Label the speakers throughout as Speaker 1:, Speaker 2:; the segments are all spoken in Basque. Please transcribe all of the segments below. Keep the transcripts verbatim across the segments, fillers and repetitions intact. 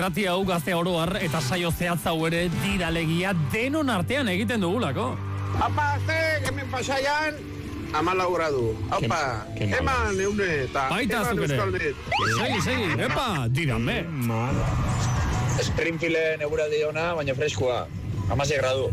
Speaker 1: irrati hau gazte oro har eta saio zehatz hau ere diralegia denon artean egiten dugulako.
Speaker 2: Apa, ze, hemen pasaian, amalau gradu. Apa, eman eune eta
Speaker 1: eman euskaldet. Segi, segi, epa, dirame.
Speaker 3: Springfielden egura diona, baina freskoa. Hamasei gradu.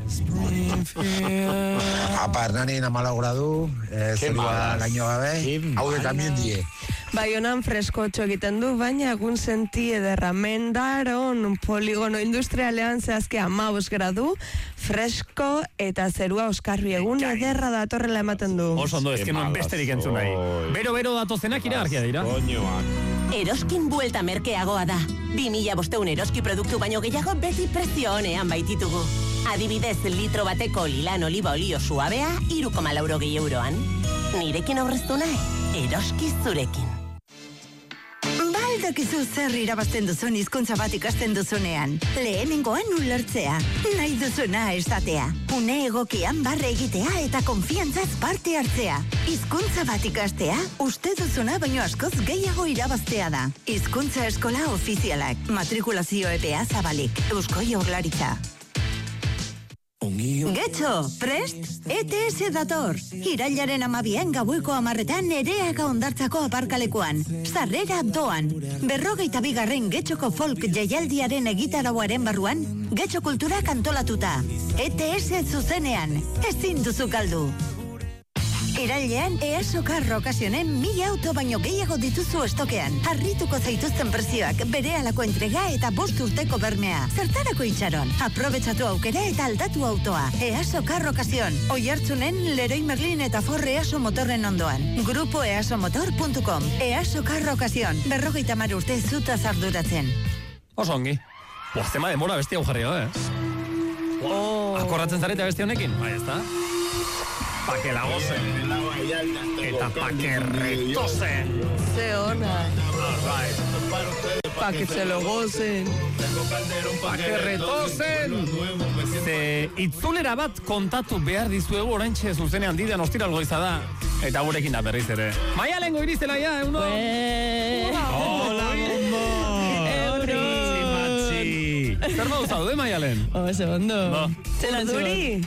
Speaker 4: Apa, Hernanin amalau gradu, eh, zerua laino gabe, hau de tamien die.
Speaker 5: Baionan freskotxo egiten du, baina egun senti ederra mendaron poligono industrialean zehazke amabos gradu, fresko eta zerua oskarri egun ederra datorrela ematen du.
Speaker 1: Oso ondo, ez que non besterik entzun nahi. Bero-bero datozenak iragarkia dira.
Speaker 6: Eroskin buelta merkeagoa da. Bi mila bosteun eroski produktu baino gehiago beti prezio honean baititugu. Adibidez, litro bateko lilan oliba olio suabea, hiru koma laurogei euroan. Nirekin aurreztu nahi, eroski zurekin.
Speaker 7: Baldakizu zer irabazten duzun hizkuntza bat ikasten duzunean. Lehenengoan ulertzea, nahi duzuna esatea. Une egokian barre egitea eta konfiantzaz parte hartzea. Hizkuntza bat ikastea, uste duzuna baino askoz gehiago irabaztea da. Hizkuntza eskola ofizialak, matrikulazio epea zabalik, Eusko Jaurlaritza. Getxo, prest? E T S dator. Irailaren amabian gaueko amarretan Nereaga Hondartzako aparkalekuan. Sarrera doan. Berrogeita bigarren Getxoko folk jaialdiaren egitarauaren barruan, Getxo kulturak antolatuta. E T S zuzenean. Ezin duzu galdu. Irailean, EASO Car Occasionen mila auto baino gehiago dituzu estokean. Harrituko zaituzten prezioak, berehalako entrega eta bost urteko bermea. Zertarako itxaron? Aprobetxatu aukera eta aldatu autoa. EASO Car Occasion. Oihartzunen Leroy Merlin eta Ford EASO motorren ondoan. Grupo easomotor puntu com. EASO Car Occasion. Berrogeita mar urte zutaz arduratzen.
Speaker 1: Oso ongi. Boaztema demora beste hau jarri eh? Oh. Akorratzen zarete beste honekin? Bai, ez da? Pa que la gocen. Eta pa que retosen.
Speaker 5: Ze ona. Pa que se lo gocen.
Speaker 1: Pa que retosen. Ze itzulera bat kontatu behar dizuegu oraintxe zuzenean didean ostiral goiza da. Eta gurekin da berriz ere. Maialen goiriztela ya, uno. Hola, bombo.
Speaker 5: Euro.
Speaker 1: Matxi. Zer modu zaude, Maialen?
Speaker 5: Oso ondo. Zela duri?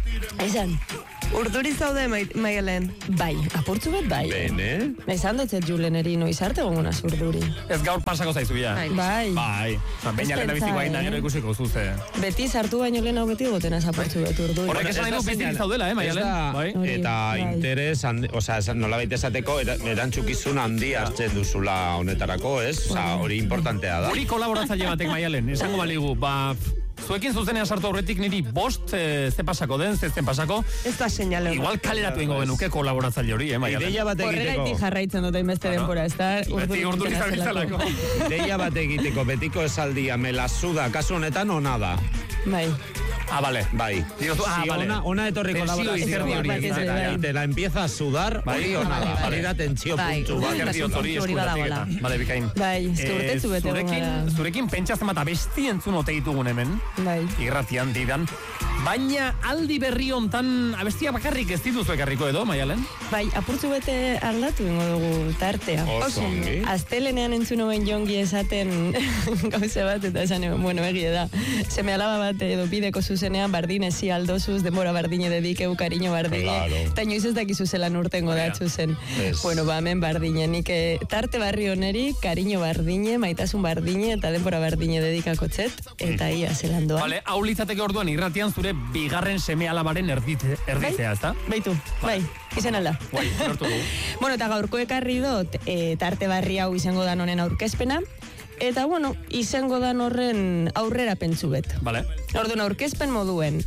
Speaker 5: Esan. Urduri zaude, Maialen?
Speaker 8: Bai, apurtzu bet bai.
Speaker 1: Bene?
Speaker 8: Esan dut Juleneri noiz arte gonguna urduri.
Speaker 1: Ez gaur pasako zaizu ya.
Speaker 8: Bai.
Speaker 1: Bai. Baina lehen biziko hain da gero ikusiko zuze.
Speaker 8: Beti sartu baino lehen hau beti goten apurtzu bet urduri.
Speaker 1: Horrek esan nahi biztik zaudela, eh, Maialen?
Speaker 9: Eta interes, oza, nola baita esateko, erantzukizun handi hartzen duzula honetarako, ez? Oza, hori importantea da.
Speaker 1: Hori kolaboratzaile batek, Maialen, esango baligu, ba... Zuekin zuzenean sartu aurretik niri bost e, ze pasako den, ze zen pasako.
Speaker 5: Ez da seinale.
Speaker 1: Igual kaleratu ingo genuke kolaboratzaile hori, eh, Maialen?
Speaker 9: Ideia bat egiteko.
Speaker 8: Horregaitik jarraitzen dut hainbeste denbora, ez da?
Speaker 1: Beti urduri zabiltzalako.
Speaker 9: Ideia bat egiteko, betiko esaldia, melazuda, kasu honetan, ona da.
Speaker 8: Bai.
Speaker 9: Ah, vale, bai.
Speaker 1: Digo, ah,
Speaker 9: si
Speaker 1: vale.
Speaker 9: Ona, ona etorri kolaborazio hori, eta te la empieza a sudar, hori ona da. Hori da tentsio puntu.
Speaker 1: Hori badagoela. Bale, bikain.
Speaker 8: Bai, ez urtetzu bete
Speaker 1: zurekin, zurekin pentsatzen bat abesti entzun ote ditugun hemen.
Speaker 8: Bai.
Speaker 1: Irratian didan. Baina aldi berri hontan abestia bakarrik ez dituzu ekarriko edo, Maialen?
Speaker 8: Bai, apurtzu bete aldatu ingo dugu tartea.
Speaker 9: Oso ongi.
Speaker 8: Astelenean entzun oben jongi esaten gauze bat, eta esan, bueno, egie da. Seme alaba bat edo bideko zuzenean bardine zi aldozuz, demora bardine dedikeu, kariño bardine.
Speaker 9: Claro.
Speaker 8: Eta inoiz ez dakizu zelan urtengo datzu zen.
Speaker 9: Es.
Speaker 8: Bueno, ba, hemen bardine. Nik eh, tarte barri honeri, kariño bardine, maitasun bardine, eta denbora bardine dedikako txet, eta ia zelan doa.
Speaker 1: Vale, hau litzateke orduan irratian zure bigarren seme alabaren erditze, erditzea, ezta?
Speaker 8: Baitu, bai, izen alda.
Speaker 1: Bai, lortu dugu.
Speaker 8: Bueno, eta gaurko ekarri dut, e, tarte barri hau izango dan honen aurkezpena, eta, bueno, izango dan horren aurrera pentsu bet.
Speaker 1: Vale.
Speaker 8: Orduan, aurkezpen moduen,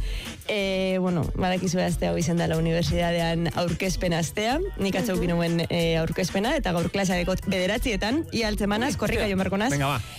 Speaker 8: e, bueno, badakizu astea hau izan dela unibertsitatean aurkezpen astea, nik atzaukin nuen e, aurkezpena, eta gaur klasadekot bederatzietan, ia altzemanaz, korrika jo markonaz.
Speaker 1: Venga, ba.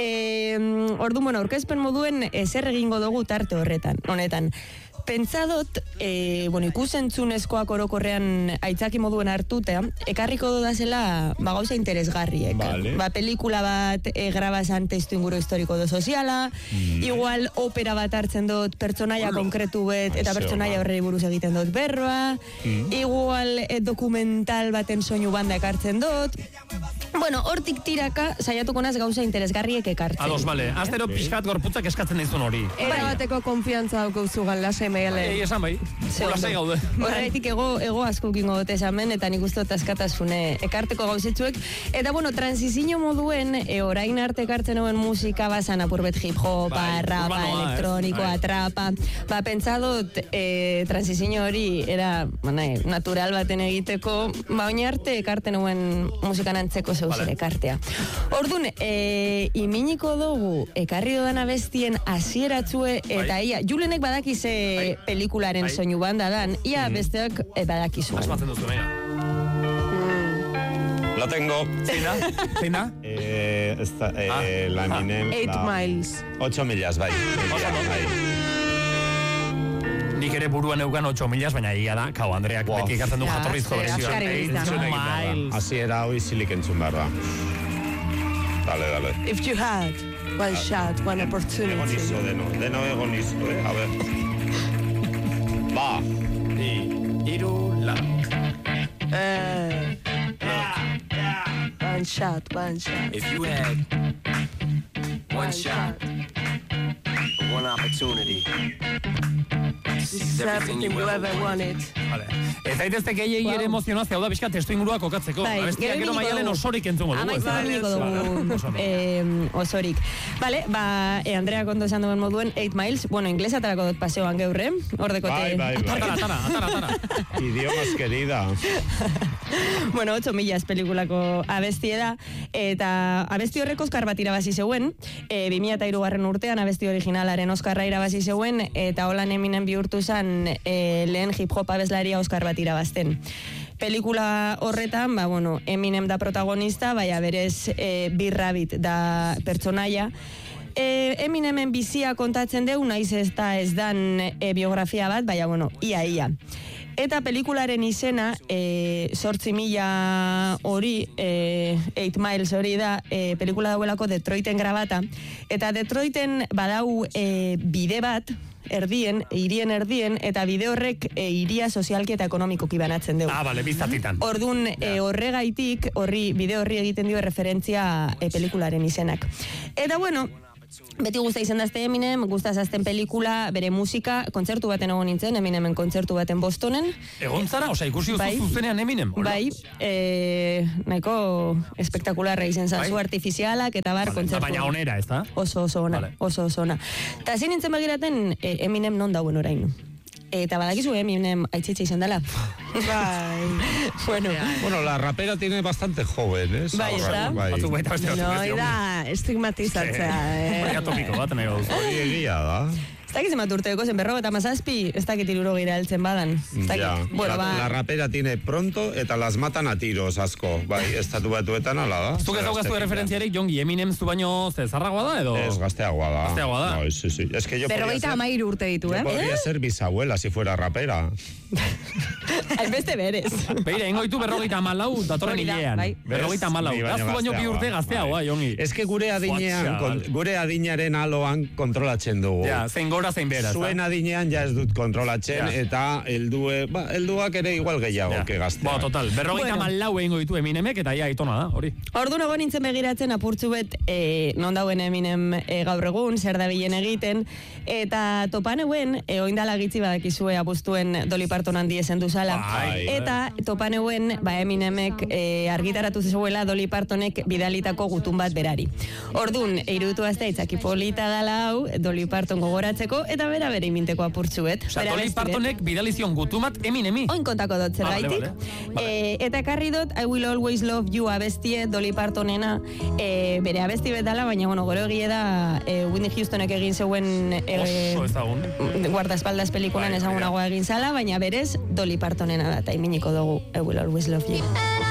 Speaker 8: E, orduan, bueno, aurkezpen moduen e, zer egingo dugu tarte horretan, honetan. Pentsadot, e, bueno, ikusentzunezkoak orokorrean aitzaki moduen hartutea, ekarriko dudazela ba, gauza interesgarriek.
Speaker 9: Vale.
Speaker 8: Ba, pelikula bat e, grabazan testu inguru historiko do soziala, mm. igual opera bat hartzen dut pertsonaia Olo. konkretu bet, eta pertsonaia horrei buruz egiten dut berroa, mm. igual e, dokumental baten soinu banda ekartzen dut, Bueno, hortik tiraka, saiatuko naz gauza interesgarriek ekartzen.
Speaker 1: Ados, bale. Aztero pixkat gorputzak eskatzen dizun hori.
Speaker 5: Era bateko konfiantza dauko zugan lasai maiale.
Speaker 1: Ei, esan bai. Lasai gaude.
Speaker 8: Horretik ego, ego asko kingo dute esamen, eta nik uste askatasune ekarteko gauzetsuek. Eta bueno, transizio moduen, e, orain arte ekartzen hauen musika bazan apurbet hip-hopa, rapa, elektronikoa, trapa. Ba, pentsadot, e, transizio hori era, manai, natural baten egiteko, ba, oin arte ekarten hauen musikan antzeko zeuzen ekartea. Ordun, e, iminiko dugu, ekarri dodan abestien hasieratzue eta ia, Julenek badakize pelikularen soinu banda dan, ia besteak e, badakizuen.
Speaker 1: Asmatzen duzu, venga.
Speaker 9: La tengo.
Speaker 1: Zeina? Zeina?
Speaker 9: Eh, esta, eh, la Eminem.
Speaker 5: Eight miles.
Speaker 9: Ocho millas, bai. bai.
Speaker 1: Nik ere buruan eugan ocho millas, baina egia da, kau, Andreak wow. beti ekartzen du jatorrizko berzioa.
Speaker 9: Así era hoy silik entzun behar da. Dale, dale.
Speaker 5: If you had one shot, one opportunity.
Speaker 9: Egon izo, deno, deno egon izo, eh? A ver. Ba.
Speaker 1: I, iru, la.
Speaker 5: Eh. One shot, one shot.
Speaker 10: If you had one shot, one opportunity.
Speaker 5: This is everything you ever wanted.
Speaker 1: Vale. Ez daitezte gehiegi ere emozionazia, hau da, bizka testu ingurua kokatzeko.
Speaker 8: Bai,
Speaker 1: abestia gero maialen osorik entzungo dugu.
Speaker 8: Amaizko dugu eh, osorik. Vale, ba, e, Andrea kondo esan duen moduen, eight miles, bueno, inglesa atarako dut paseoan geurre, ordekote.
Speaker 9: Bai, bai, bai.
Speaker 1: Atara, atara, atara, atara.
Speaker 9: Idiomas querida.
Speaker 8: Bueno, ocho millas pelikulako abestie da, eta abesti horrek Oskar bat irabazi zeuen, e, bi mila hirugarren urtean abesti originalaren Oskarra irabazi zeuen, eta holan Eminem bihurtu zen e, lehen hip-hop abeslaria Oskar bat irabazten. Pelikula horretan, ba, bueno, Eminem da protagonista, baina berez e, Big Rabbit da pertsonaia. E, Eminemen bizia kontatzen deu, naiz ez da ez dan e, biografia bat, baina, bueno, ia, ia. Eta pelikularen izena, e, sortzi mila hori, e, eight miles hori da, e, pelikula dauelako Detroiten grabata. Eta Detroiten badau e, bide bat, erdien, hirien erdien, eta bide horrek e, hiria sozialki eta ekonomikoki banatzen dugu.
Speaker 1: Ah, bale, bizatitan.
Speaker 8: Ordun e, horregaitik, horri, bide horri egiten dio referentzia e, pelikularen izenak. Eta bueno, beti guzta izan dazte Eminem, guztaz azten pelikula, bere musika, kontzertu baten egon nintzen, Eminemen kontzertu baten Bostonen.
Speaker 1: Egon zara? Osa, ikusi
Speaker 8: bai,
Speaker 1: zuzenean Eminem?
Speaker 8: Bai, e, nahiko espektakularra izen zan, zu artifizialak eta bar
Speaker 1: vale,
Speaker 8: kontzertu.
Speaker 1: Baina onera, ez da?
Speaker 8: Oso oso ona, vale. oso oso ona. Ta zin nintzen begiraten, e, Eminem non dauen orain. Eta badakizu Eminem aitzitxe izan dela.
Speaker 5: Bai.
Speaker 8: bueno,
Speaker 9: bueno, la rapera tiene bastante joven, ¿eh?
Speaker 8: Bai, ez da?
Speaker 9: Bai.
Speaker 5: No, da, estigmatizatzea.
Speaker 1: Baina topiko bat, nahi gauz.
Speaker 9: Hori egia da.
Speaker 8: Ez dakit zemat urteko zen berro eta mazazpi, ez dakit iruro gira heltzen badan.
Speaker 9: Ja,
Speaker 8: bueno,
Speaker 9: la,
Speaker 8: ba...
Speaker 9: la rapera tiene pronto eta las matan a tiros asko. Bai, estatu batuetan ala da.
Speaker 1: Zuk ez daukaztu referentziarik, Jongi, Eminem zu baino zezarragoa da, edo?
Speaker 9: Ez, gazteagoa da.
Speaker 1: Gazteagoa da.
Speaker 9: No, sí, sí. Es que yo
Speaker 5: Pero baita amairu urte ditu, eh?
Speaker 9: Yo podría ser bisabuela si fuera rapera.
Speaker 8: Hainbeste berez.
Speaker 1: Beira, ingoitu berrogeita malau datorren hilean. Berrogeita malau. Gaztu baino bi urte gazteagoa, Jongi.
Speaker 9: Es que gure adinean, kon, gure adinaren aloan kontrolatzen dugu.
Speaker 1: Ja, zein gora, zein bera.
Speaker 9: Zuen adinean ja ez dut kontrolatzen, ja. Eta heldue, ba, helduak ere igual gehiago, ja. Que gazteak.
Speaker 1: Ba, total, berrogeita bueno. malau egingo ditu Eminemek, eta ja, itona da, hori.
Speaker 8: Ordu nago nintzen begiratzen apurtzu bet, e, non dauen Eminem e, gaur egun, zer da bilen egiten, eta topan euen, e, oindala gitzi badakizue apustuen Dolly Parton handi esen duzala.
Speaker 1: Bai,
Speaker 8: eta topan euen, ba Eminemek e, argitaratu zezuela Dolly Partonek bidalitako gutun bat berari. Ordun, eirutu azte itzaki polita dala hau, Dolly Parton gogoratzeko, eta bera bere iminteko apurtzuet.
Speaker 1: Osa, Dolly Partonek bidalizion gutumat Eminemi.
Speaker 8: Oin kontako dut zer gaitik. Ah, vale, vale. E, eta ekarri dut I Will Always Love You abestie Dolly Partonena e, bere abesti betala, baina bueno, gero egie da e, Whitney Houstonek egin zeuen e,
Speaker 1: oso ezagun.
Speaker 8: Guardaespaldas pelikulan ezagunagoa egin zala, baina berez Dolly Partonena da, eta iminiko dugu I Will Always Love You.